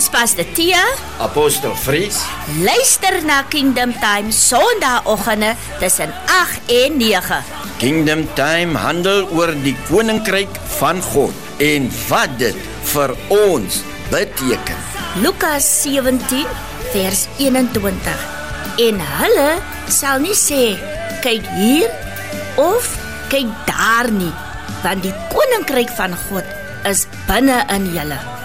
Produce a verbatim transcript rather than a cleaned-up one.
is Pastor Tia. Apostel Fries. Luister na Kingdom Time Sondagoggende tussen agt en nege. Kingdom Time handel oor die koninkryk van God en wat dit vir ons beteken. Lukas sewentien vers eenentwintig. En hulle sal nie sê, kyk hier of kyk daar nie, want die koninkryk van God is binne in julle.